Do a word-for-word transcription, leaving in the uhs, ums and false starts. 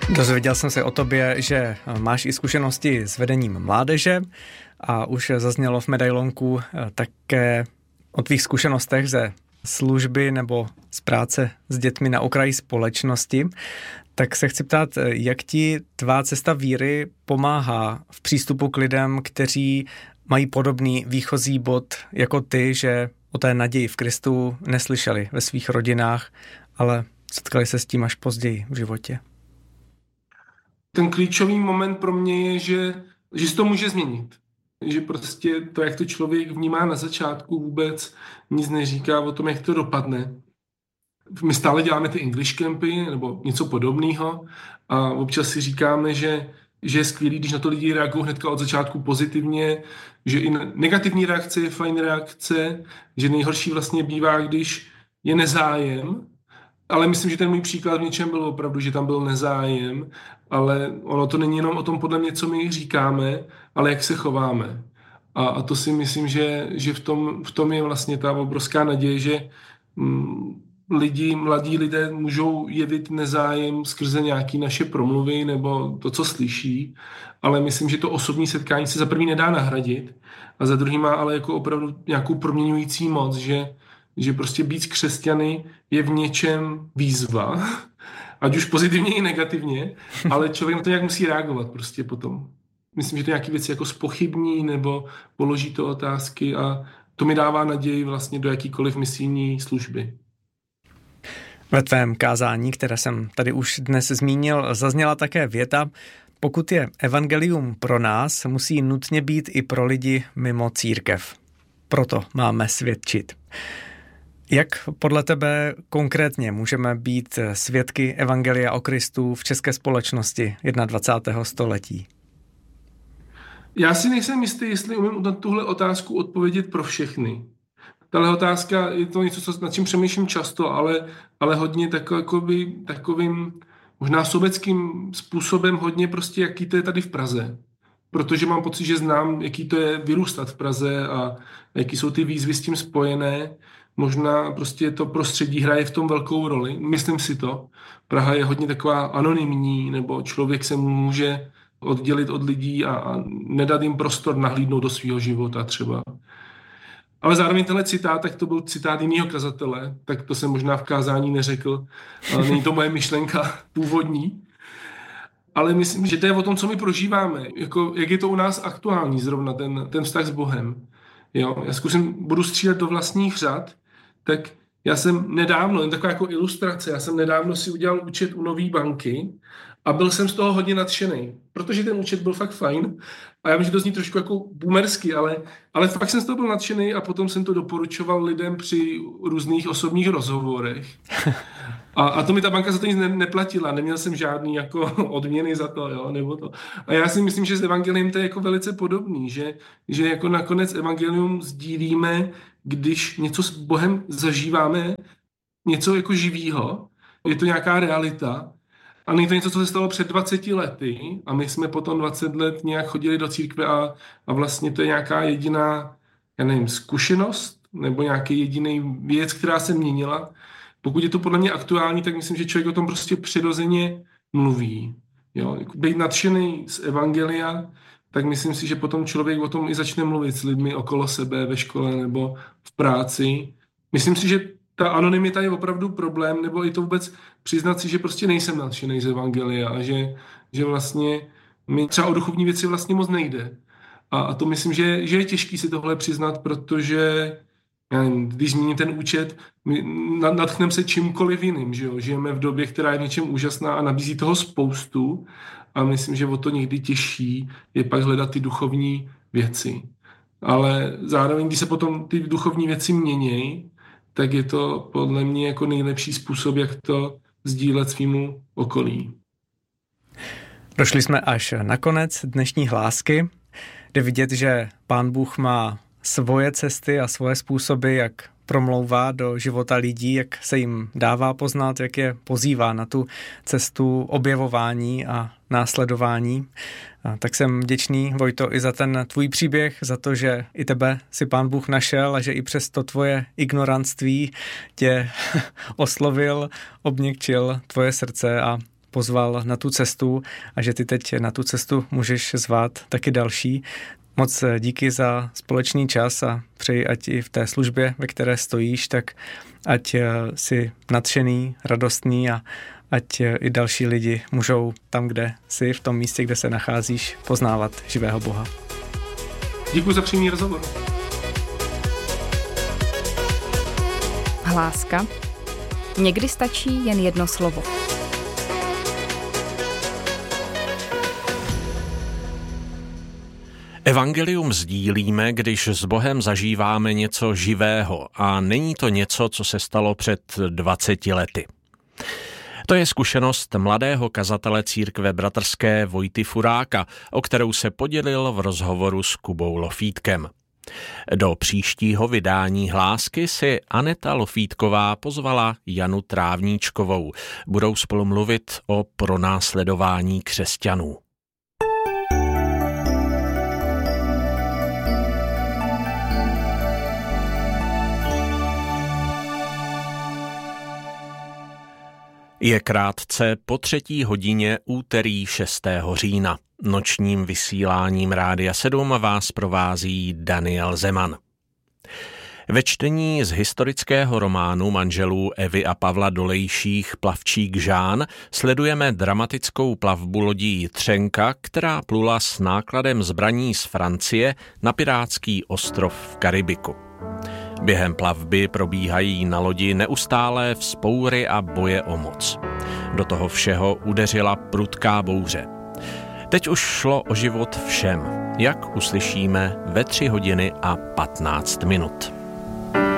Dozvěděl jsem se o tobě, že máš i zkušenosti s vedením mládeže a už zaznělo v medailonku také o tvých zkušenostech ze služby nebo z práce s dětmi na okraji společnosti. Tak se chci ptát, jak ti tvá cesta víry pomáhá v přístupu k lidem, kteří mají podobný výchozí bod jako ty, že o té naději v Kristu neslyšeli ve svých rodinách, ale setkali se s tím až později v životě. Ten klíčový moment pro mě je, že, že se to může změnit. Že prostě to, jak to člověk vnímá na začátku, vůbec nic neříká o tom, jak to dopadne. My stále děláme ty English campy nebo něco podobného a občas si říkáme, že, že je skvělý, když na to lidi reagují hnedka od začátku pozitivně, že i negativní reakce je fajn reakce, že nejhorší vlastně bývá, když je nezájem. Ale myslím, že ten můj příklad v něčem byl opravdu, že tam byl nezájem, ale ono to není jenom o tom podle mě, co my říkáme, ale jak se chováme. A, a to si myslím, že, že v, tom, v tom je vlastně ta obrovská naděje, že mm, lidi, mladí lidé můžou jevit nezájem skrze nějaké naše promluvy nebo to, co slyší, ale myslím, že to osobní setkání se za první nedá nahradit a za druhý má ale jako opravdu nějakou proměňující moc, že že prostě být křesťany je v něčem výzva, ať už pozitivně i negativně, ale člověk na to nějak musí reagovat prostě potom. Myslím, že to nějaké věci jako zpochybní nebo položí to otázky a to mi dává naději vlastně do jakýkoliv misijní služby. Ve tvém kázání, které jsem tady už dnes zmínil, zazněla také věta: pokud je evangelium pro nás, musí nutně být i pro lidi mimo církev. Proto máme svědčit. Jak podle tebe konkrétně můžeme být svědky evangelia o Kristu v české společnosti dvacátého prvního století? Já si nejsem jistý, jestli umím na tuhle otázku odpovědět pro všechny. Tahle otázka je to něco, nad čím přemýšlím často, ale, ale hodně takový, takovým možná sobeckým způsobem, hodně prostě, jaký to je tady v Praze. Protože mám pocit, že znám, jaký to je vyrůstat v Praze a jaký jsou ty výzvy s tím spojené. Možná prostě to prostředí hraje v tom velkou roli. Myslím si to. Praha je hodně taková anonymní, nebo člověk se může oddělit od lidí a, a nedat jim prostor nahlídnout do svého života třeba. Ale zároveň tenhle citát, tak to byl citát jiného kazatele, tak to jsem možná v kázání neřekl. Není to moje myšlenka původní. Ale myslím, že to je o tom, co my prožíváme. Jako, jak je to u nás aktuální zrovna ten, ten vztah s Bohem. Jo, já zkusím, budu střílet do vlastních řad, tak já jsem nedávno, jen taková jako ilustrace, já jsem nedávno si udělal účet u Nový banky a byl jsem z toho hodně nadšený, protože ten účet byl fakt fajn a já vím, že to zní trošku jako boomersky, ale, ale fakt jsem z toho byl nadšený a potom jsem to doporučoval lidem při různých osobních rozhovorech. A, a to mi ta banka za to nic ne, neplatila, neměl jsem žádný jako odměny za to, jo, nebo to. A já si myslím, že s evangeliem to je jako velice podobný, že, že jako nakonec evangelium sdílíme, když něco s Bohem zažíváme, něco jako živýho, je to nějaká realita a není to něco, co se stalo před dvaceti lety a my jsme potom dvacet let nějak chodili do církve a, a vlastně to je nějaká jediná, já nevím, zkušenost nebo nějaký jediný věc, která se měnila. Pokud je to podle mě aktuální, tak myslím, že člověk o tom prostě přirozeně mluví. Jo? Být nadšený z evangelia, tak myslím si, že potom člověk o tom i začne mluvit s lidmi okolo sebe, ve škole nebo v práci. Myslím si, že ta anonymita je opravdu problém, nebo i to vůbec přiznat si, že prostě nejsem nadšený z evangelia a že, že vlastně mi třeba o duchovní věci vlastně moc nejde. A, a to myslím, že, že je těžký si tohle přiznat, protože když zmíním ten účet, nadchneme se čímkoliv jiným, že jo? Žijeme v době, která je v něčem úžasná a nabízí toho spoustu a myslím, že o to někdy těžší je pak hledat ty duchovní věci. Ale zároveň, když se potom ty duchovní věci měnějí, tak je to podle mě jako nejlepší způsob, jak to sdílet svýmu okolí. Došli jsme až na konec dnešní hlásky. Jde vidět, že Pán Bůh má svoje cesty a svoje způsoby, jak promlouvá do života lidí, jak se jim dává poznat, jak je pozývá na tu cestu objevování a následování. A tak jsem vděčný, Vojto, i za ten tvůj příběh, za to, že i tebe si Pán Bůh našel a že i přes to tvoje ignorantství tě oslovil, obněkčil tvoje srdce a pozval na tu cestu a že ty teď na tu cestu můžeš zvát taky další. Moc díky za společný čas a přeji, ať i v té službě, ve které stojíš, tak ať si nadšený, radostný a ať i další lidi můžou tam, kde jsi, v tom místě, kde se nacházíš, poznávat živého Boha. Děkuji za příjemný rozhovor. Hláska. Někdy stačí jen jedno slovo. Evangelium sdílíme, když s Bohem zažíváme něco živého a není to něco, co se stalo před dvaceti lety. To je zkušenost mladého kazatele církve bratrské Vojty Furáka, o kterou se podělil v rozhovoru s Kubou Lofítkem. Do příštího vydání Hlásky si Aneta Lofítková pozvala Janu Trávníčkovou. Budou spolu mluvit o pronásledování křesťanů. Je krátce po třetí hodině úterý šestého října. Nočním vysíláním Rádia sedm vás provází Daniel Zeman. Ve čtení z historického románu manželů Evy a Pavla Dolejších Plavčík Žán sledujeme dramatickou plavbu lodí Třenka, která plula s nákladem zbraní z Francie na pirátský ostrov v Karibiku. Během plavby probíhají na lodi neustálé vzpoury a boje o moc. Do toho všeho udeřila prudká bouře. Teď už šlo o život všem, jak uslyšíme ve tři hodiny a patnáct minut.